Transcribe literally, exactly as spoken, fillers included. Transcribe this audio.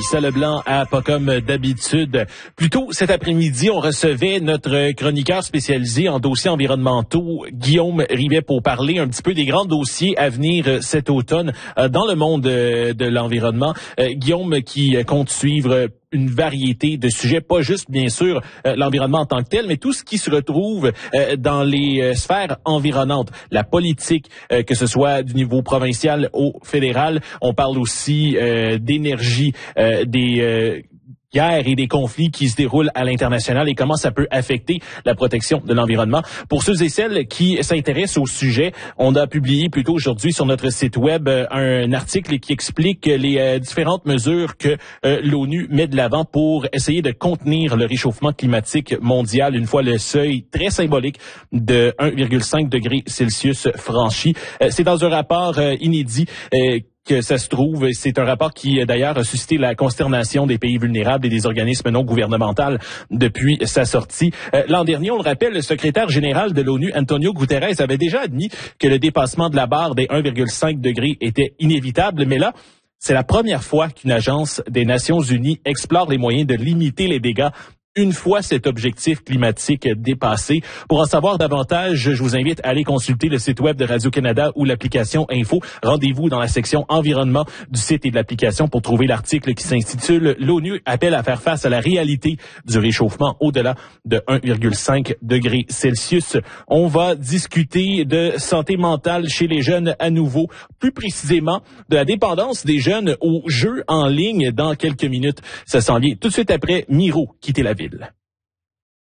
Mélissa Leblanc à pas comme d'habitude. Plus tôt cet après-midi, on recevait notre chroniqueur spécialisé en dossiers environnementaux, Guillaume Rivet, pour parler un petit peu des grands dossiers à venir cet automne dans le monde de l'environnement. Guillaume qui compte suivre une variété de sujets, pas juste, bien sûr, euh, l'environnement en tant que tel, mais tout ce qui se retrouve euh, dans les euh, sphères environnantes, la politique, euh, que ce soit du niveau provincial au fédéral. On parle aussi euh, d'énergie, euh, des euh, guerres et des conflits qui se déroulent à l'international et comment ça peut affecter la protection de l'environnement. Pour ceux et celles qui s'intéressent au sujet, on a publié plus tôt aujourd'hui sur notre site web un article qui explique les euh, différentes mesures que euh, l'ONU met de l'avant pour essayer de contenir le réchauffement climatique mondial une fois le seuil très symbolique de un virgule cinq degrés Celsius franchi. Euh, c'est dans un rapport euh, inédit euh, que ça se trouve. C'est un rapport qui, d'ailleurs, a suscité la consternation des pays vulnérables et des organismes non gouvernementaux depuis sa sortie. Euh, l'an dernier, on le rappelle, le secrétaire général de l'ONU, Antonio Guterres, avait déjà admis que le dépassement de la barre des un virgule cinq degrés était inévitable. Mais là, c'est la première fois qu'une agence des Nations unies explore les moyens de limiter les dégâts une fois cet objectif climatique dépassé. Pour en savoir davantage, je vous invite à aller consulter le site web de Radio-Canada ou l'application Info. Rendez-vous dans la section environnement du site et de l'application pour trouver l'article qui s'intitule « L'ONU appelle à faire face à la réalité du réchauffement au-delà de un virgule cinq degrés Celsius ». On va discuter de santé mentale chez les jeunes à nouveau, plus précisément de la dépendance des jeunes aux jeux en ligne dans quelques minutes. Ça s'en vient tout de suite après Miro quitter la ville.